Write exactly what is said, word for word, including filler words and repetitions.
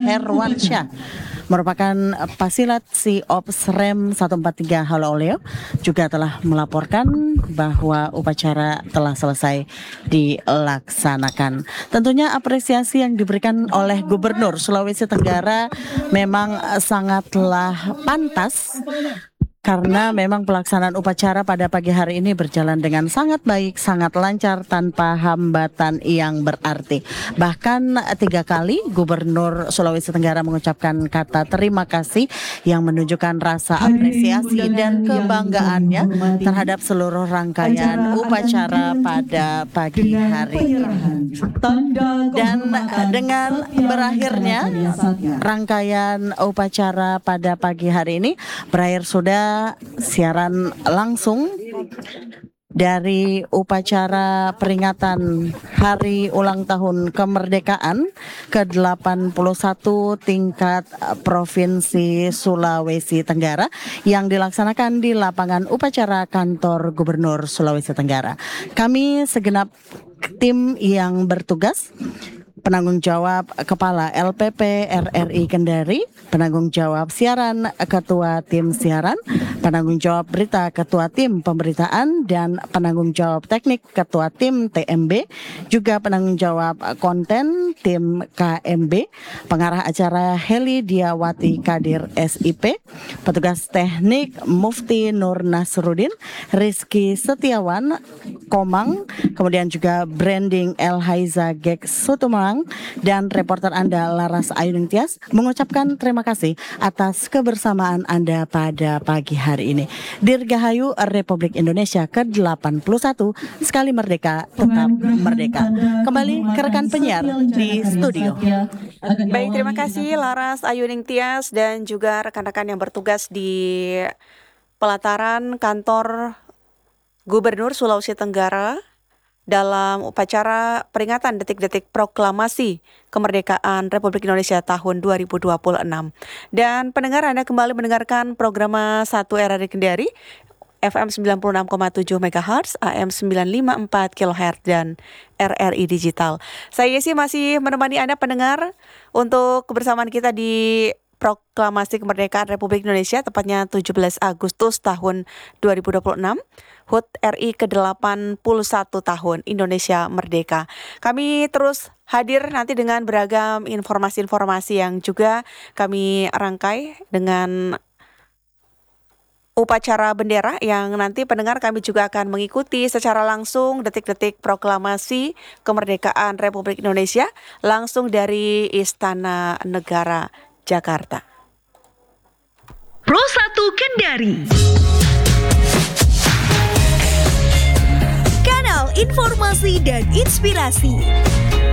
Herwansyah merupakan Pasilat Si Ops Rem seratus empat puluh tiga Halo Oleo juga telah melaporkan bahwa upacara telah selesai dilaksanakan. Tentunya apresiasi yang diberikan oleh Gubernur Sulawesi Tenggara memang sangatlah pantas, karena memang pelaksanaan upacara pada pagi hari ini berjalan dengan sangat baik, sangat lancar tanpa hambatan yang berarti. Bahkan tiga kali Gubernur Sulawesi Tenggara mengucapkan kata terima kasih yang menunjukkan rasa apresiasi dan kebanggaannya terhadap seluruh rangkaian upacara pada pagi hari ini. Dan dengan berakhirnya rangkaian upacara pada pagi hari ini, berakhir sudah siaran langsung dari upacara peringatan Hari Ulang Tahun Kemerdekaan ke delapan puluh satu tingkat Provinsi Sulawesi Tenggara yang dilaksanakan di lapangan upacara kantor Gubernur Sulawesi Tenggara. Kami segenap tim yang bertugas, penanggung jawab Kepala L P P R R I Kendari, penanggung jawab siaran Ketua Tim Siaran, penanggung jawab berita Ketua Tim Pemberitaan, dan penanggung jawab teknik Ketua Tim T M B, juga penanggung jawab konten Tim K M B, pengarah acara Heli Diawati Kadir S I P, petugas teknik Mufti Nur Nasruddin, Rizky Setiawan Komang, kemudian juga branding El Haiza Gek Sutumang, dan reporter Anda Laras Ayuning Tias mengucapkan terima kasih atas kebersamaan Anda pada pagi hari ini. Dirgahayu Republik Indonesia ke delapan puluh satu, sekali merdeka tetap merdeka. Kembali ke rekan penyiar di studio. Baik, terima kasih Laras Ayuning Tias dan juga rekan-rekan yang bertugas di pelataran kantor Gubernur Sulawesi Tenggara dalam upacara peringatan detik-detik proklamasi kemerdekaan Republik Indonesia tahun dua ribu dua puluh enam. Dan pendengar, Anda kembali mendengarkan program satu R R I Kendari, F M sembilan puluh enam koma tujuh megahertz, A M sembilan lima empat kilohertz, dan R R I Digital. Saya Yesi masih menemani Anda pendengar untuk kebersamaan kita di Proklamasi Kemerdekaan Republik Indonesia, tepatnya tujuh belas Agustus tahun dua ribu dua puluh enam, H U T R I ke delapan puluh satu tahun Indonesia Merdeka. Kami terus hadir nanti dengan beragam informasi-informasi yang juga kami rangkai dengan upacara bendera yang nanti pendengar kami juga akan mengikuti secara langsung detik-detik proklamasi kemerdekaan Republik Indonesia langsung dari Istana Negara Jakarta. Pro satu Kendari, kanal informasi dan inspirasi.